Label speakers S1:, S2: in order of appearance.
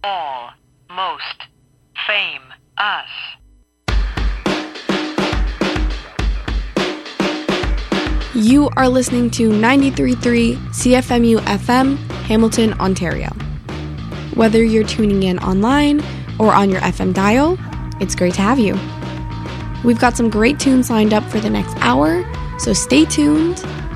S1: Almost Fame Us.
S2: You are listening to 93.3 CFMU FM, Hamilton, Ontario. Whether you're tuning in online or on your FM dial, it's great to have you. We've got some great tunes lined up for the next hour, so stay tuned